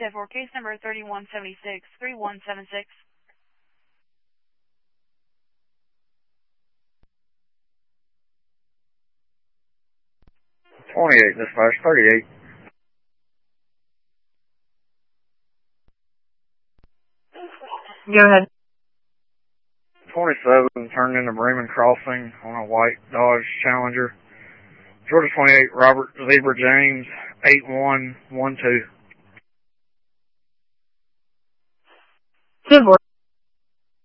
10-4, case number 3176-3176. 28, dispatch, 38. Go ahead. 27 turned into Bremen Crossing on a white Dodge Challenger. Georgia 28, Robert Zebra James, 8112. 10-4.